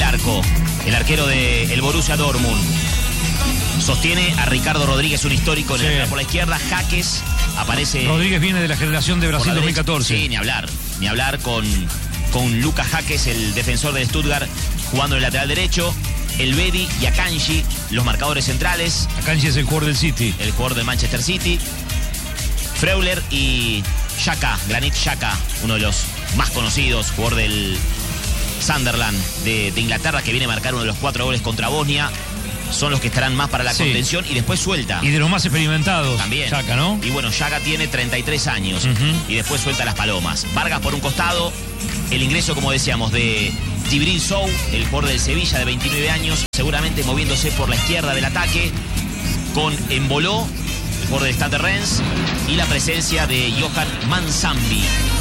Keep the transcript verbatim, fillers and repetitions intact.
el arco, el arquero del Borussia Dortmund. Sostiene a Ricardo Rodríguez, un histórico en Sí. el, por la izquierda. Jaques aparece. Rodríguez viene de la generación de Brasil dos mil catorce. Sí, ni hablar. Ni hablar con, con Lucas Jaques, el defensor del Stuttgart, jugando en el lateral derecho. El Bedi y Akanji, los marcadores centrales. Akanji es el jugador del City. El jugador del Manchester City. Freuler y Xhaka, Granit Xhaka, uno de los más conocidos, jugador del Sunderland de, de Inglaterra, que viene a marcar uno de los cuatro goles contra Bosnia. Son los que estarán más para la Sí. contención y después suelta. Y de los más experimentados. También. Xhaka, ¿no? Y bueno, Xhaka tiene treinta y tres años. Uh-huh. Y después suelta las palomas. Vargas por un costado. El ingreso, como decíamos, de Djibril Sow, el jugador del Sevilla de veintinueve años, seguramente moviéndose por la izquierda del ataque. Con Embolo, el jugador del Stade Reims. Y la presencia de Johan Mansambi,